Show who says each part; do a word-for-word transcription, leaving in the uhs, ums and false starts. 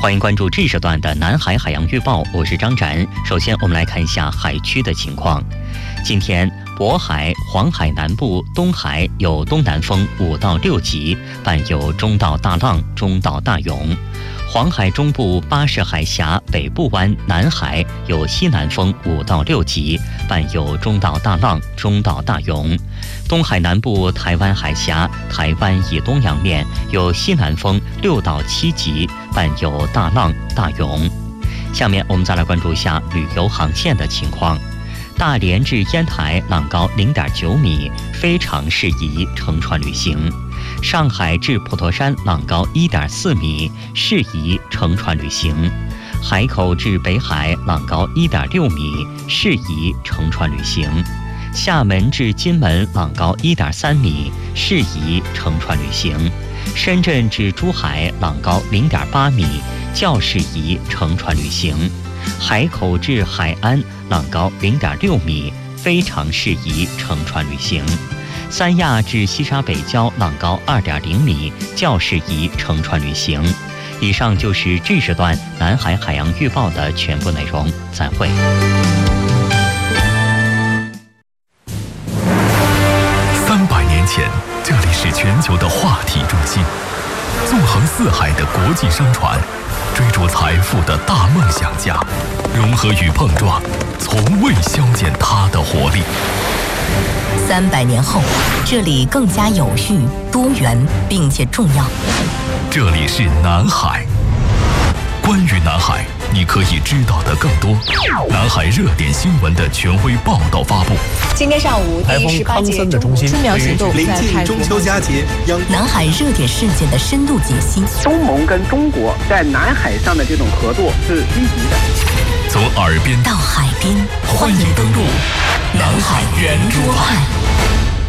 Speaker 1: 欢迎关注这时段的南海海洋预报，我是张展。首先，我们来看一下海区的情况。今天，渤海、黄海南部、东海有东南风五到六级，伴有中到大浪、中到大涌。黄海中部巴士海峡北部湾南海有西南风五到六级，伴有中到大浪、中到大涌。东海南部台湾海峡、台湾以东洋面有西南风六到七级，伴有大浪、大涌。下面我们再来关注一下旅游航线的情况。大连至烟台浪高零点九米，非常适宜乘船旅行。上海至普陀山浪高一点四米，适宜乘船旅行。海口至北海浪高一点六米，适宜乘船旅行。厦门至金门浪高一点三米，适宜乘船旅行。深圳至珠海浪高零点八米，较适宜乘船旅行。海口至海安浪高零点六米，非常适宜乘船旅行。三亚至西沙北礁浪高二点零米，较适宜乘船旅行。以上就是这时段南海海洋预报的全部内容，再会。
Speaker 2: 三百年前，这里是全球的话题中心，纵横四海的国际商船，追逐财富的大梦想家，融合与碰撞，从未消减它的活力。
Speaker 3: 三百年后，这里更加有序、多元，并且重要。
Speaker 2: 这里是南海。关于南海，你可以知道的更多。南海热点新闻的权威报道发布。
Speaker 4: 今天上午，第十八届中
Speaker 5: 春苗行动
Speaker 6: 临近中秋佳节，
Speaker 3: 南海热点事件的深度解析。
Speaker 7: 东盟跟中国在南海上的这种合作是积极的。
Speaker 2: 从耳边
Speaker 3: 到海边，
Speaker 2: 欢迎登陆南海圆桌派。